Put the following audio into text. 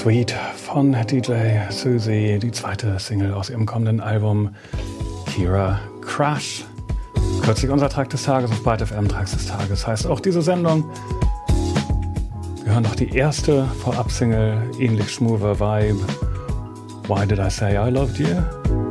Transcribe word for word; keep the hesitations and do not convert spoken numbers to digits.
Sweet von D J Susie, die zweite Single aus ihrem kommenden Album Kira Crush. Kürzlich unser Track des Tages auf Byte F M, Tracks des Tages heißt auch diese Sendung. Wir hören noch die erste Vorab-Single, ähnlich schmoother Vibe. Why Did I Say I Loved You?